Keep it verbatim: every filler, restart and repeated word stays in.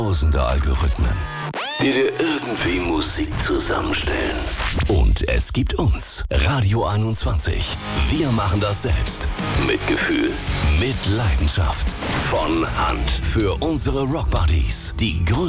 Tausende Algorithmen, die dir irgendwie Musik zusammenstellen. Und es gibt uns, Radio einundzwanzig. Wir machen das selbst. Mit Gefühl, mit Leidenschaft. Von Hand. Für unsere Rockbuddies. Die größten